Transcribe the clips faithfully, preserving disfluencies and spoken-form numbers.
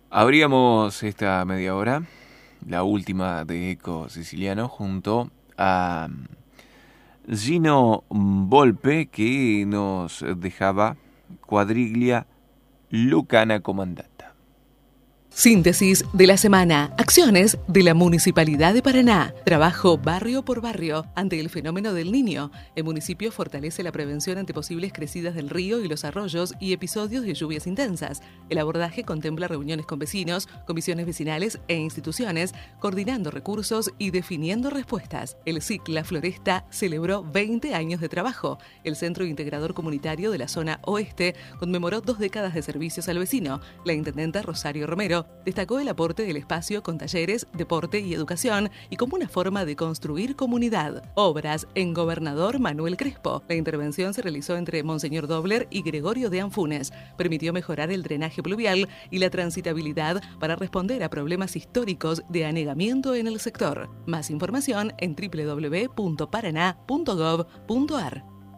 Abríamos esta media hora, la última de Eco Siciliano, junto a Gino Volpe, que nos dejaba Quadriglia Lucana Comandata. Síntesis de la semana. Acciones de la Municipalidad de Paraná. Trabajo barrio por barrio ante el fenómeno del Niño. El municipio fortalece la prevención ante posibles crecidas del río y los arroyos y episodios de lluvias intensas. El abordaje contempla reuniones con vecinos, comisiones vecinales e instituciones, coordinando recursos y definiendo respuestas. El S I C La Floresta celebró veinte años de trabajo. El Centro Integrador Comunitario de la Zona Oeste conmemoró dos décadas de servicios al vecino. La intendenta Rosario Romero destacó el aporte del espacio con talleres, deporte y educación y como una forma de construir comunidad. Obras en Gobernador Manuel Crespo. La intervención se realizó entre Monseñor Dobler y Gregorio de Anfunes. Permitió mejorar el drenaje pluvial y la transitabilidad para responder a problemas históricos de anegamiento en el sector. Más información en doble u doble u doble u punto paraná punto gov punto ar.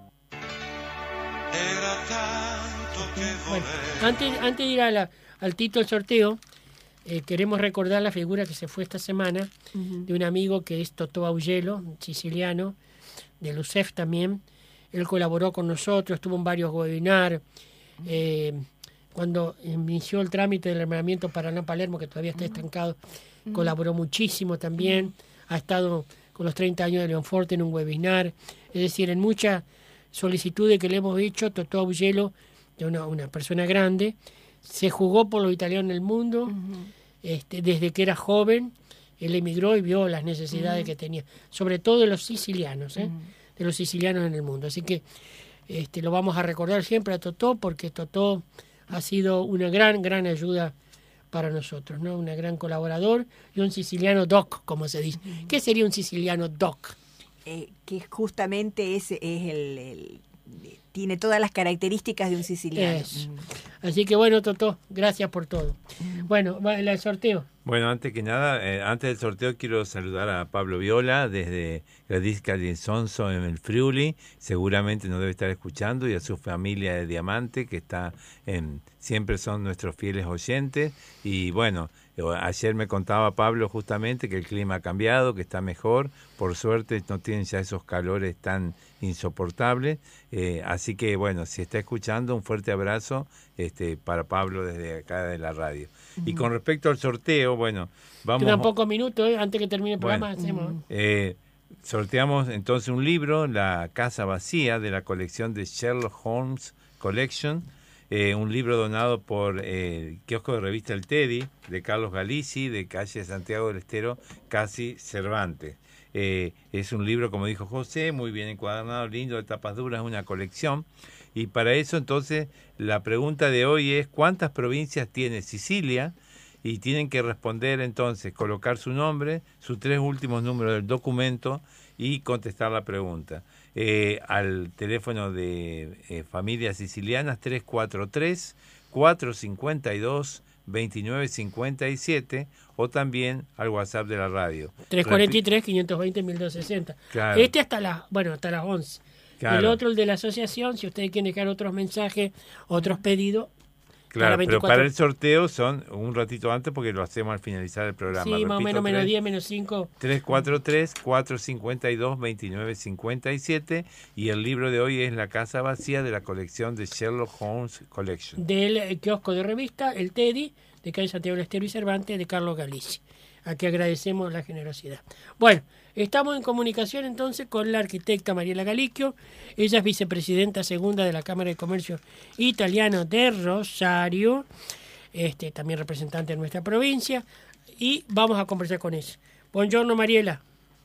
Bueno, antes, antes de ir a la, al título del sorteo, Eh, queremos recordar la figura que se fue esta semana uh-huh. de un amigo que es Totò Augello, siciliano, de Lucef también. Él colaboró con nosotros, estuvo en varios webinars. Uh-huh. Eh, cuando inició el trámite del hermanamiento Paraná-Palermo, que todavía está uh-huh. estancado, uh-huh. colaboró muchísimo también. Uh-huh. Ha estado con los treinta años de Leonforte en un webinar. Es decir, en muchas solicitudes que le hemos dicho, Totò Augello, una, una persona grande, se jugó por los italianos en el mundo. Uh-huh. Este, desde que era joven, él emigró y vio las necesidades uh-huh. que tenía, sobre todo de los sicilianos, ¿eh? uh-huh. de los sicilianos en el mundo. Así que este, lo vamos a recordar siempre a Totò, porque Totò ha sido una gran, gran ayuda para nosotros, ¿no? Un gran colaborador y un siciliano doc, como se dice. Uh-huh. ¿Qué sería un siciliano doc? Eh, que justamente ese es el... el... tiene todas las características de un siciliano. Es. Así que bueno, Totò, gracias por todo. Bueno, va el sorteo. Bueno, antes que nada, eh, antes del sorteo quiero saludar a Pablo Viola desde Gradisca di Sonso en el Friuli, seguramente nos debe estar escuchando, y a su familia de Diamante, que está en, siempre son nuestros fieles oyentes. Y bueno, ayer me contaba Pablo justamente que el clima ha cambiado, que está mejor, por suerte no tienen ya esos calores tan insoportables, eh, así que bueno, si está escuchando, un fuerte abrazo este, para Pablo desde acá de la radio. Uh-huh. Y con respecto al sorteo, bueno, vamos... Quedan pocos minutos, ¿eh? Antes que termine el programa, bueno, hacemos... Eh, sorteamos entonces un libro, La Casa Vacía, de la colección de Sherlock Holmes Collection, eh, un libro donado por eh, el kiosco de revista El Teddy, de Carlos Galici, de calle Santiago del Estero, casi Cervantes. Eh, es un libro, como dijo José, muy bien encuadernado, lindo, de tapas duras, una colección. Y para eso, entonces, la pregunta de hoy es: ¿cuántas provincias tiene Sicilia? Y tienen que responder, entonces, colocar su nombre, sus tres últimos números del documento y contestar la pregunta. Eh, al teléfono de eh, Familias Sicilianas, tres cuatro tres, cuatro cinco dos, dos nueve cinco siete, o también al WhatsApp de la radio. tres cuatro tres, quinientos veinte, mil doscientos sesenta. Claro. Este hasta las, bueno, hasta las once. Claro. El otro, el de la asociación, si ustedes quieren dejar otros mensajes, otros pedidos. Claro, para pero para el sorteo son un ratito antes, porque lo hacemos al finalizar el programa. Sí, Repito, más o menos, menos diez, menos cinco. tres cuatro tres, cuatro cinco dos, dos nueve cinco siete, y el libro de hoy es La Casa Vacía, de la colección de Sherlock Holmes Collection. Del kiosco de revista El Teddy, de calle Santiago del Estero y Cervantes, de Carlos Galici, a que agradecemos la generosidad. Bueno, estamos en comunicación entonces con la arquitecta Mariela Galicchio. Ella es vicepresidenta segunda de la Cámara de Comercio Italiano de Rosario, este, también representante de nuestra provincia, y vamos a conversar con ella. Buongiorno, Mariela.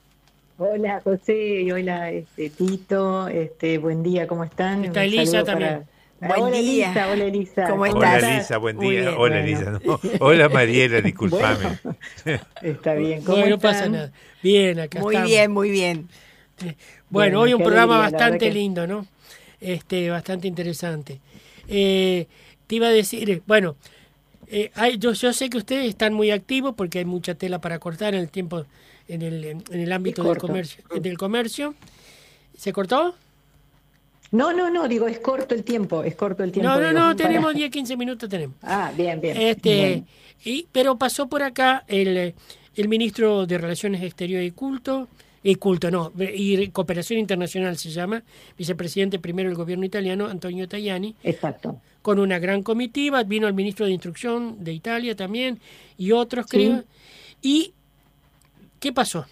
Hola, José, y hola, este, Tito, este, buen día, ¿cómo están? Está Elisa también. Para... Buen hola, día. Elisa, hola, Elisa. ¿Cómo estás? Hola, Elisa, buen día. Hola, bueno. Elisa. No. Hola, Mariela, discúlpame. Bueno, está bien. ¿Cómo no, no están? pasa nada. Bien, acá Muy estamos. bien, muy bien. Bueno, bueno hoy un programa alegría, bastante que... lindo, ¿no? Este, bastante interesante. Eh, te iba a decir, bueno, eh, hay, yo, yo sé que ustedes están muy activos porque hay mucha tela para cortar en el tiempo, en el, en el ámbito del comercio, del comercio. ¿Se cortó? No, no, no, digo, es corto el tiempo, es corto el tiempo. No, no, digo, no, para- tenemos diez, quince minutos, tenemos. Ah, bien, bien. Este, Bueno. y, pero pasó por acá el, el ministro de Relaciones Exteriores y Culto, y Culto, no, y Cooperación Internacional se llama, vicepresidente primero del gobierno italiano, Antonio Tajani, Exacto. con una gran comitiva, vino el ministro de Instrucción de Italia también, y otros, Sí. creo. ¿Y qué pasó?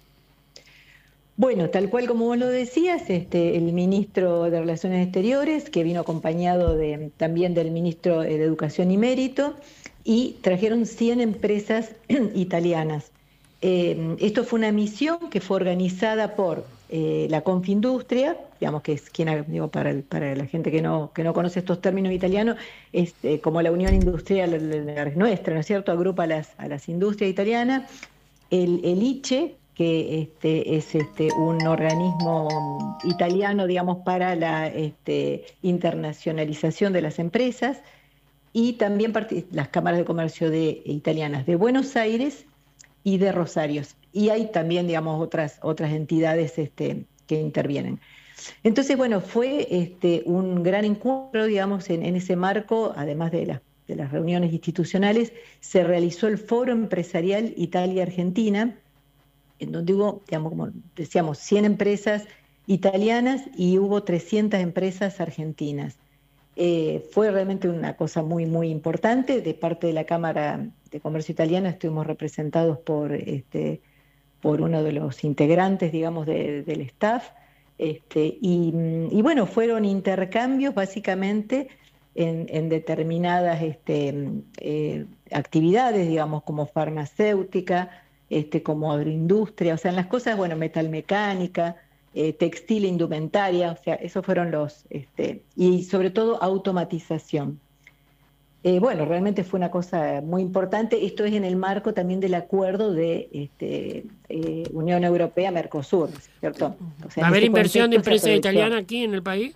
Bueno, tal cual como vos lo decías, este, el ministro de Relaciones Exteriores, que vino acompañado de, también del ministro de Educación y Mérito, y trajeron cien empresas italianas. Eh, esto fue una misión que fue organizada por eh, la Confindustria, digamos que es quien, digo, para, el- para la gente que no, que no conoce estos términos italianos, es eh, como la Unión Industrial nuestra, ¿no es cierto? Agrupa a las, a las industrias italianas, el, el I C E, que este, es este, un organismo italiano, digamos, para la este, internacionalización de las empresas, y también parti- las cámaras de comercio de, italianas de Buenos Aires y de Rosario. Y hay también, digamos, otras, otras entidades este, que intervienen. Entonces, bueno, fue este, un gran encuentro, digamos, en, en ese marco, además de, la- de las reuniones institucionales, se realizó el Foro Empresarial Italia-Argentina, en donde hubo, digamos, como decíamos, cien empresas italianas y hubo trescientas empresas argentinas. Eh, fue realmente una cosa muy, muy importante. De parte de la Cámara de Comercio Italiana estuvimos representados por, este, por uno de los integrantes, digamos, de- del staff. Este, y, y bueno, fueron intercambios básicamente en, en determinadas este, eh, actividades, digamos, como farmacéutica, este, como agroindustria, o sea, en las cosas, bueno, metalmecánica, eh, textil e indumentaria, o sea, esos fueron los, este, y sobre todo automatización. Eh, bueno, realmente fue una cosa muy importante. Esto es en el marco también del acuerdo de este, eh, Unión Europea-Mercosur, ¿cierto? O sea, ¿Va a en haber ese inversión de contexto se empresas aprovechó. italianas aquí en el país?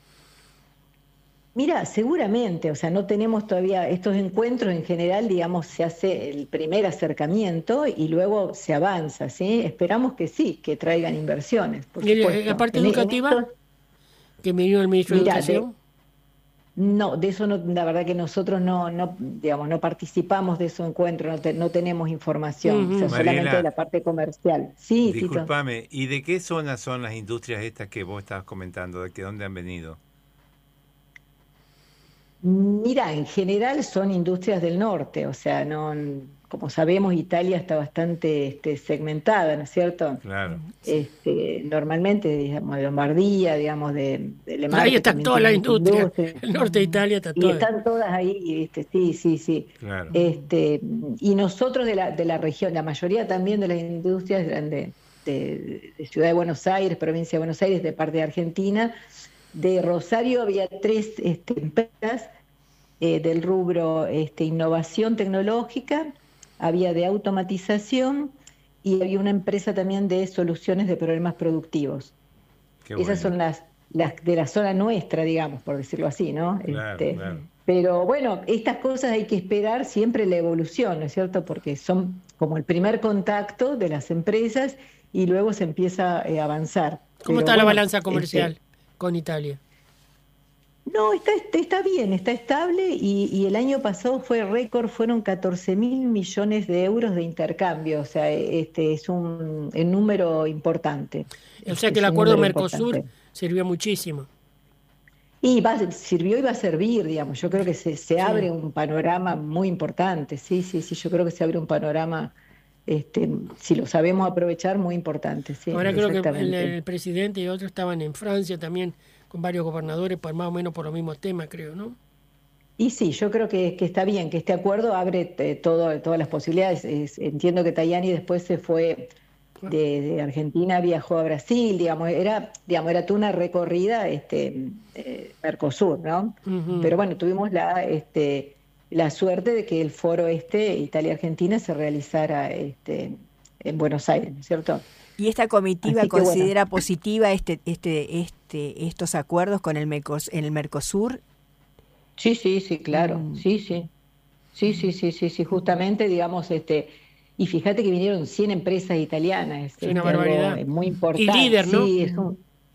Mira, seguramente, o sea, no tenemos todavía estos encuentros en general, digamos, se hace el primer acercamiento y luego se avanza, ¿sí? Esperamos que sí, que traigan inversiones, por ¿Y el- supuesto. la parte En- en educativa? estos- Que me dio el ministro Mira, de Educación. No, de eso no, la verdad que nosotros no, no, digamos, no participamos de esos encuentros, no, te- no tenemos información, Ujú. o sea, solamente Mariela, de la parte comercial. Sí, Tito. discúlpame, ¿y de qué zonas son las industrias estas que vos estabas comentando? ¿De que dónde han venido? Mira, en general son industrias del norte, o sea, no, como sabemos, Italia está bastante este, segmentada, ¿no es cierto? Claro. Este, normalmente, digamos, de Lombardía, digamos, de, de Le Marche Ahí están también todas las tiene industrias. industrias. El norte de Italia está Y todo. están todas ahí, ¿viste? Sí, sí, sí. Claro. Este, y nosotros de la, de la región, la mayoría también de las industrias eran de, de, de Ciudad de Buenos Aires, provincia de Buenos Aires, de parte de Argentina. De Rosario había tres este, empresas eh, del rubro este, innovación tecnológica, había de automatización y había una empresa también de soluciones de problemas productivos. Qué Esas bueno. son las, las de la zona nuestra, digamos, por decirlo así, ¿no? Claro, Este, claro. Pero bueno, estas cosas hay que esperar siempre la evolución, ¿no es cierto? Porque son como el primer contacto de las empresas y luego se empieza eh, a avanzar. ¿Cómo Pero está la bueno, balanza comercial este, con Italia? no, está, está bien, está estable y, y el año pasado fue récord, fueron catorce mil millones de euros de intercambio, o sea, este es un, un número importante. O sea Es- que el es un acuerdo número Mercosur importante. sirvió muchísimo. Y va, sirvió y va a servir, digamos, yo creo que se, se abre un panorama muy importante, sí, sí, sí, yo creo que se abre un panorama, este, si lo sabemos aprovechar, muy importante, sí, Ahora creo que el, exactamente. el presidente y otros estaban en Francia también con varios gobernadores, por más o menos por los mismos temas, creo, ¿no? Y sí, yo creo que, que está bien, que este acuerdo abre eh, todo, todas las posibilidades. Es- entiendo que Tajani después se fue de, de Argentina, viajó a Brasil, digamos, era, digamos, era toda una recorrida este, eh, Mercosur, ¿no? Ujú. Pero bueno, tuvimos la, este, la suerte de que el foro este, Italia-Argentina, se realizara este, en Buenos Aires, ¿no es cierto? ¿Y esta comitiva Así que bueno. considera positiva este, este, este, estos acuerdos con el, Mercos, en el Mercosur? Sí, sí, sí, claro, Mm. sí, sí, sí, sí, sí, sí, sí, justamente, digamos, este, y fíjate que vinieron cien empresas italianas, es Sí, una este, algo, barbaridad. eh, muy importante. Y líder, ¿no? Sí, es un,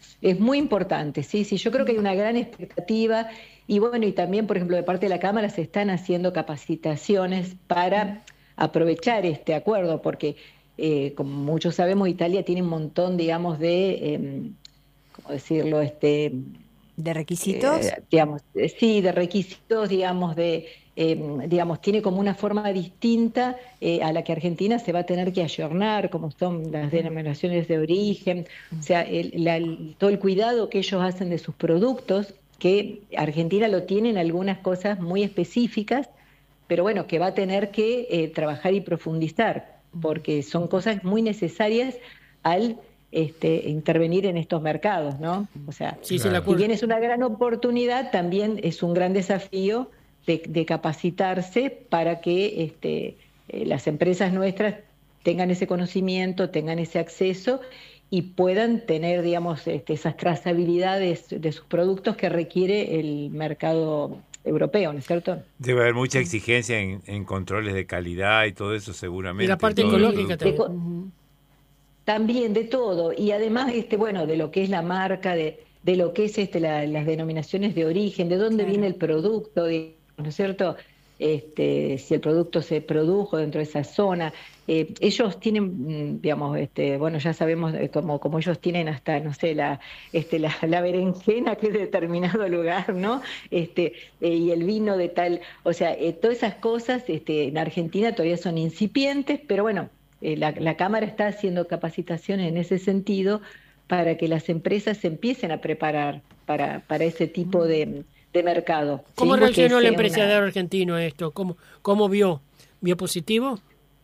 es muy importante, sí, sí, yo creo que hay una gran expectativa y bueno, y también, por ejemplo, de parte de la Cámara se están haciendo capacitaciones para aprovechar este acuerdo, porque eh, como muchos sabemos, Italia tiene un montón, digamos, de, eh, ¿cómo decirlo?, este... ¿De requisitos? Eh, digamos, eh, sí, de requisitos, digamos, de... Eh, digamos, tiene como una forma distinta eh, a la que Argentina se va a tener que ayornar, como son las denominaciones de origen, o sea, el, la, el, todo el cuidado que ellos hacen de sus productos, que Argentina lo tiene en algunas cosas muy específicas, pero bueno, que va a tener que eh, trabajar y profundizar, porque son cosas muy necesarias al este, intervenir en estos mercados, ¿no? O sea, sí, claro. si bien es una gran oportunidad, también es un gran desafío De, de capacitarse para que este, eh, las empresas nuestras tengan ese conocimiento, tengan ese acceso y puedan tener, digamos, este, esas trazabilidades de sus productos que requiere el mercado europeo, ¿no es cierto? Debe haber mucha exigencia en, en controles de calidad y todo eso seguramente. Y la parte ecológica también. De, también de todo, y además, este, bueno, de lo que es la marca, de, de lo que es este, la, las denominaciones de origen, de dónde claro. viene el producto, de, ¿no es cierto? Este, si el producto se produjo dentro de esa zona. Eh, ellos tienen, digamos, este, bueno, ya sabemos eh, como, como ellos tienen hasta, no sé, la, este, la, la berenjena que es de determinado lugar, ¿no? Este, eh, y el vino de tal, o sea, eh, todas esas cosas este, en Argentina todavía son incipientes, pero bueno, eh, la, la Cámara está haciendo capacitaciones en ese sentido para que las empresas se empiecen a preparar para, para ese tipo de... de mercado. ¿Cómo ¿sí? reaccionó el una... empresario argentino a esto? ¿Cómo, cómo vio? ¿Vio positivo?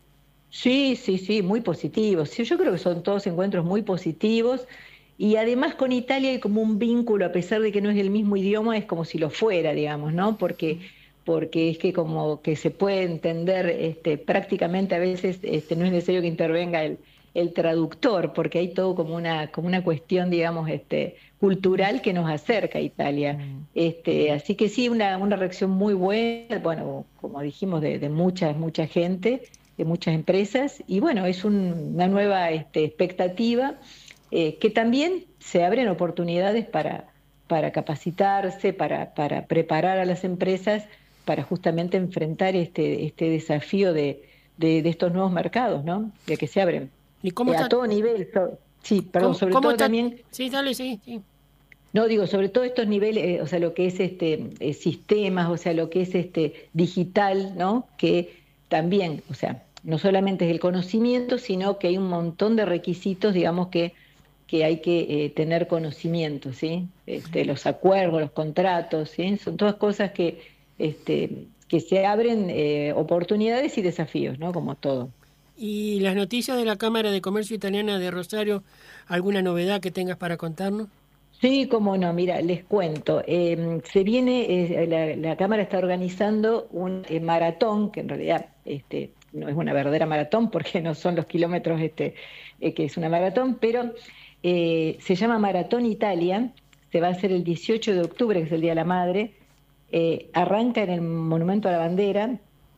Sí, sí, sí, muy positivo. Sí, yo creo que son todos encuentros muy positivos y además con Italia hay como un vínculo, a pesar de que no es el mismo idioma, es como si lo fuera, digamos, ¿no? Porque, porque es que como que se puede entender este, prácticamente a veces este, no es necesario que intervenga el, el traductor, porque hay todo como una, como una cuestión, digamos, este, cultural que nos acerca a Italia. Este, así que sí, una, una reacción muy buena, bueno, como dijimos, de, de mucha, mucha gente, de muchas empresas, y bueno, es un, una nueva este, expectativa, eh, que también se abren oportunidades para, para capacitarse, para, para preparar a las empresas para justamente enfrentar este, este desafío de, de, de estos nuevos mercados, ¿no? De que se abren. ¿Y cómo eh, está? A todo nivel. So, sí, perdón, ¿Cómo, sobre cómo todo está? también... Sí, dale, sí, sí. No, digo, sobre todo estos niveles, eh, o sea, lo que es este eh, sistemas, o sea, lo que es este digital, ¿no? Que también, o sea, no solamente es el conocimiento, sino que hay un montón de requisitos, digamos, que, que hay que eh, tener conocimiento, ¿sí? Este, los acuerdos, los contratos, ¿sí? Son todas cosas que, este, que se abren eh, oportunidades y desafíos, ¿no? Como todo. ¿Y las noticias de la Cámara de Comercio Italiana de Rosario, alguna novedad que tengas para contarnos? Sí, cómo no, mira, les cuento. Eh, se viene, eh, la, la Cámara está organizando un eh, maratón, que en realidad este, no es una verdadera maratón porque no son los kilómetros este, eh, que es una maratón, pero eh, se llama Maratón Italia, se va a hacer el dieciocho de octubre, que es el Día de la Madre, eh, arranca en el Monumento a la Bandera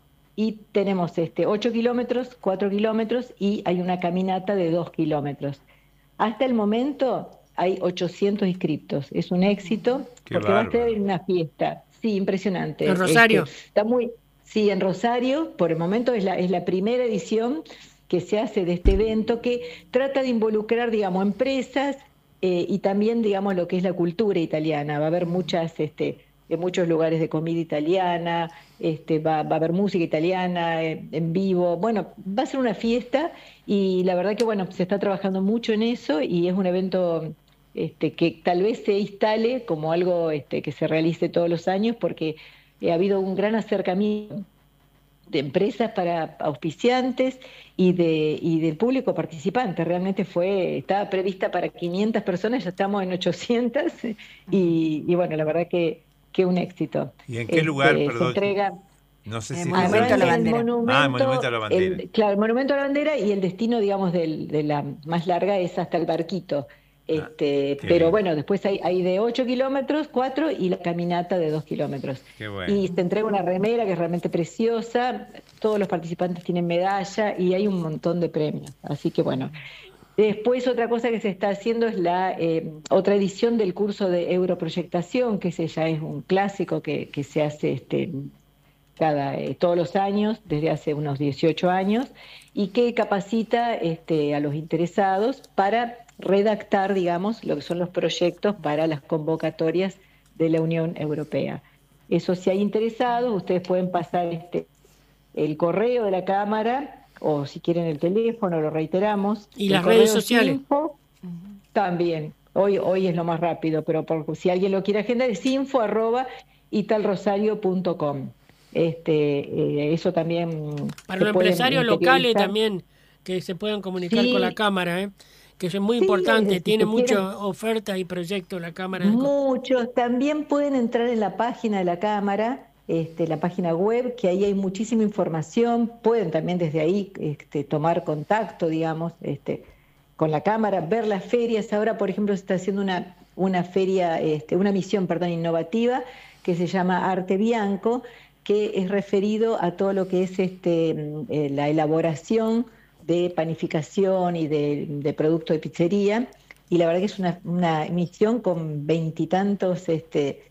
y tenemos este, ocho kilómetros, cuatro kilómetros y hay una caminata de dos kilómetros. Hasta el momento... hay ochocientos inscriptos, es un éxito. Qué porque bárbaro. Va a ser una fiesta, sí, impresionante. ¿En Rosario? Este, está muy, sí, en Rosario, por el momento es la, es la primera edición que se hace de este evento que trata de involucrar, digamos, empresas eh, y también, digamos, lo que es la cultura italiana. Va a haber muchas, este, en muchos lugares de comida italiana, este, va, va a haber música italiana eh, en vivo. Bueno, va a ser una fiesta y la verdad que, bueno, se está trabajando mucho en eso y es un evento... Este, que tal vez se instale como algo este, que se realice todos los años porque ha habido un gran acercamiento de empresas para auspiciantes y de y del público participante. Realmente fue estaba prevista para quinientas personas, ya estamos en ochocientas y, y bueno, la verdad que, que un éxito. ¿Y en qué este, lugar, perdón? Se entrega... No sé si el Monumento a la Bandera. El monumento, ah, el Monumento a la Bandera. El, claro, el Monumento a la Bandera y el destino, digamos, del, de la más larga es hasta el Barquito. Este, ah, pero bien. Bueno, después hay, hay de ocho kilómetros, cuatro y la caminata de dos kilómetros. Qué bueno. Y se entrega una remera que es realmente preciosa, todos los participantes tienen medalla y hay un montón de premios. Así que bueno, Después otra cosa que se está haciendo es la eh, otra edición del curso de Europroyectación, que ese ya es un clásico que, que se hace este, cada, eh, todos los años, desde hace unos dieciocho años, y que capacita este, a los interesados para redactar, digamos, lo que son los proyectos para las convocatorias de la Unión Europea. Eso, si hay interesados, ustedes pueden pasar este, el correo de la Cámara, o si quieren el teléfono, lo reiteramos. Y las redes sociales. Info, también. Hoy, hoy es lo más rápido, pero por, si alguien lo quiere agendar, es info arroba italrosario punto com. Este, eh, eso también. Para los empresarios locales también, que se puedan comunicar sí. con la Cámara, ¿eh? Que eso es muy sí, importante, si tiene muchas ofertas y proyectos la Cámara. Muchos, también pueden entrar en la página de la Cámara, este, la página web, que ahí hay muchísima información, pueden también desde ahí este, tomar contacto, digamos, este, con la Cámara, ver las ferias. Ahora, por ejemplo, se está haciendo una, una feria, este, una misión, perdón, innovativa, que se llama Arte Bianco, que es referido a todo lo que es este, eh, la elaboración de panificación y de, de productos de pizzería, y la verdad que es una, una misión con veintitantos este,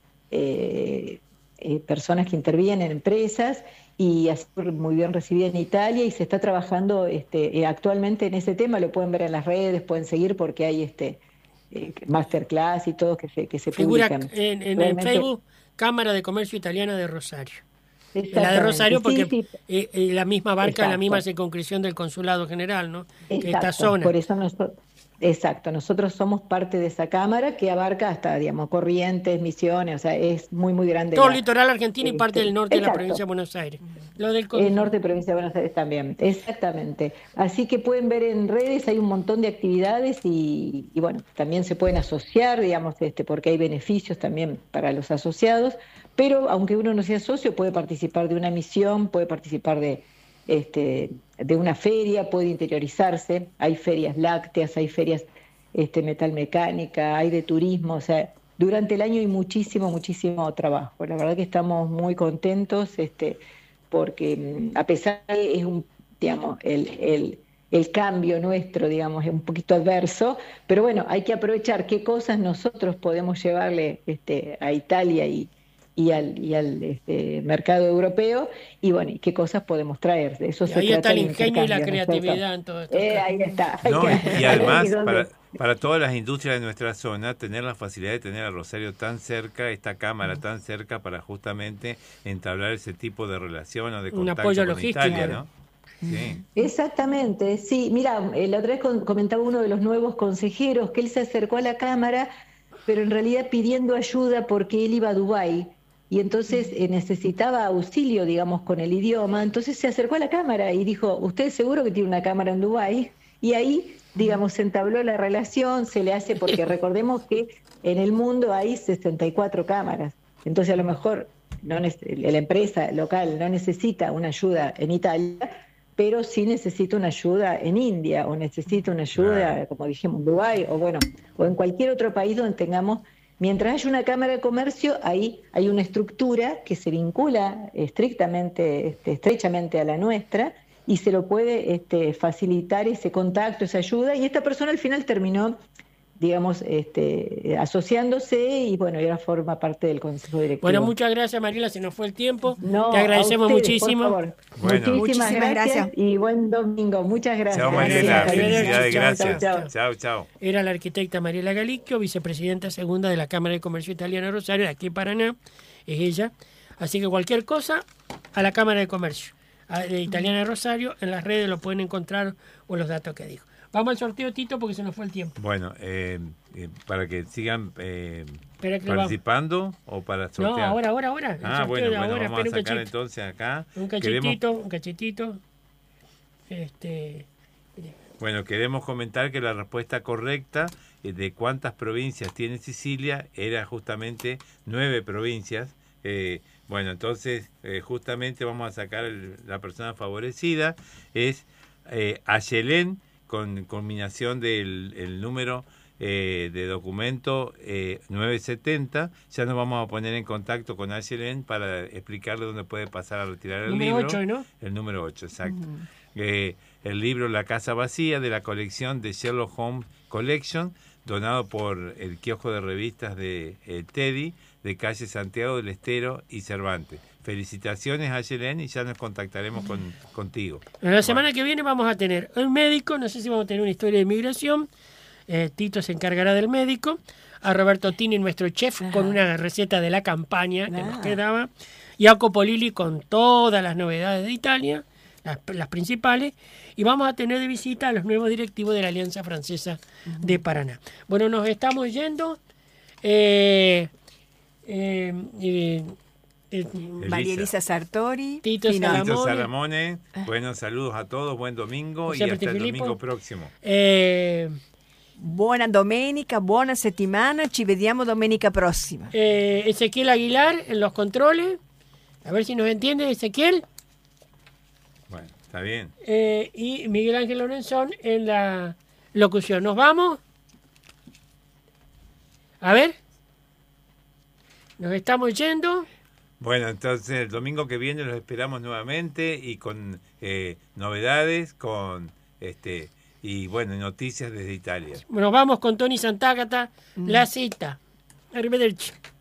eh, eh, personas que intervienen, empresas, y ha sido muy bien recibida en Italia, y se está trabajando este, eh, actualmente en ese tema. Lo pueden ver en las redes, pueden seguir porque hay este eh, masterclass y todo que se, que se figura publican. en, en el Facebook Cámara de Comercio Italiana de Rosario. La de Rosario porque sí, sí. Eh, eh, la misma barca, exacto. La misma circunscripción del Consulado General, ¿no? Exacto. Que esta zona. Por eso nosotros, exacto, nosotros somos parte de esa cámara que abarca hasta, digamos, Corrientes, Misiones, o sea, es muy, muy grande. Todo la, el litoral argentino y parte este, del norte exacto. de la provincia de Buenos Aires. Lo del el norte de la provincia de Buenos Aires también, exactamente. Así que pueden ver en redes, hay un montón de actividades y, y bueno, también se pueden asociar, digamos, este, porque hay beneficios también para los asociados. Pero aunque uno no sea socio, puede participar de una misión, puede participar de, este, de una feria, puede interiorizarse. Hay ferias lácteas, hay ferias este, metalmecánica, hay de turismo. O sea, durante el año hay muchísimo, muchísimo trabajo. La verdad que estamos muy contentos este, porque a pesar de que es un, digamos, el, el, el cambio nuestro, digamos, es un poquito adverso, pero bueno, hay que aprovechar qué cosas nosotros podemos llevarle este, a Italia y y al, y al este, mercado europeo, y bueno, y qué cosas podemos traer. De eso y se ahí trata está el ingenio y la creatividad ¿no? en todo esto. Eh, ahí está. No, y, y además, para, para todas las industrias de nuestra zona, tener la facilidad de tener a Rosario tan cerca, esta cámara mm. tan cerca, para justamente entablar ese tipo de relación o de contacto un apoyo con logístico, Italia, ¿no? Sí. Exactamente, sí. Mira, la otra vez comentaba uno de los nuevos consejeros que él se acercó a la cámara, pero en realidad pidiendo ayuda porque él iba a Dubái. Y entonces eh, necesitaba auxilio, digamos, con el idioma. Entonces se acercó a la cámara y dijo, ¿usted seguro que tiene una cámara en Dubái? Y ahí, digamos, se entabló la relación, se le hace, porque recordemos que en el mundo hay sesenta y cuatro cámaras. Entonces a lo mejor no la empresa local no necesita una ayuda en Italia, pero sí necesita una ayuda en India, o necesita una ayuda, como dijimos, en Dubái, o bueno, o en cualquier otro país donde tengamos. Mientras haya una Cámara de Comercio, ahí hay una estructura que se vincula estrictamente, este, estrechamente a la nuestra, y se lo puede este, facilitar ese contacto, esa ayuda, y esta persona al final terminó, digamos, este, asociándose, y bueno, y ahora forma parte del Consejo Directivo. Bueno, muchas gracias, Mariela, se nos fue el tiempo. No, te agradecemos ustedes, muchísimo. Por favor. Bueno. Muchísimas, Muchísimas gracias, gracias y buen domingo. Muchas gracias. Chao, Mariela. Gracias. Felicidades, Chao, gracias. chao, chao. Chao, chao. Era la arquitecta Mariela Galicchio, vicepresidenta segunda de la Cámara de Comercio Italiana de Rosario, de aquí en Paraná, es ella. Así que cualquier cosa, a la Cámara de Comercio de Italiana de Rosario, en las redes lo pueden encontrar o los datos que dijo. Vamos al sorteo, Tito, porque se nos fue el tiempo. Bueno, eh, eh, para que sigan eh, que participando vamos. O para sortear. No, ahora, ahora, ahora. El Ah, bueno, de bueno, ahora. vamos a sacar un entonces acá. Un cachetito, queremos... un cachetito. Este... Bueno, queremos comentar que la respuesta correcta de cuántas provincias tiene Sicilia era justamente nueve provincias. Eh, bueno, entonces eh, justamente vamos a sacar el, la persona favorecida, es eh, Ayelén, con combinación del el número eh, de documento eh, novecientos setenta. Ya nos vamos a poner en contacto con Ayelen para explicarle dónde puede pasar a retirar el número libro. ocho, ¿no? El número ocho, exacto. Uh-huh. eh, el libro La Casa Vacía, de la colección de Sherlock Holmes Collection, donado por el kiosco de revistas de eh, Teddy, de calle Santiago del Estero y Cervantes. Felicitaciones, Ayelen, y ya nos contactaremos con, contigo. La bueno. semana que viene vamos a tener un médico, no sé si vamos a tener una historia de inmigración, eh, Tito se encargará del médico, a Roberto Tini, nuestro chef, Ajá. con una receta de la campaña que Ajá. nos quedaba, y a Copolili con todas las novedades de Italia, las, las principales, y vamos a tener de visita a los nuevos directivos de la Alianza Francesa uh-huh. de Paraná. Bueno, nos estamos yendo. Eh, eh, eh, eh, María Elisa Sartori, Tito Salamone. Tito Salamone. Buenos saludos a todos, buen domingo José y hasta el Filippo. domingo próximo. Eh, Buona domenica, buona settimana, ci vediamo domenica prossima. Eh, Ezequiel Aguilar en los controles, a ver si nos entiende Ezequiel. Bueno, está bien. Eh, y Miguel Ángel Lorenzón en la locución. ¿Nos vamos? A ver. Nos estamos yendo. Bueno, entonces el domingo que viene los esperamos nuevamente y con eh, novedades, con este y bueno, noticias desde Italia. Nos vamos con Tony Santagata, mm. La Cita. Arrivederci.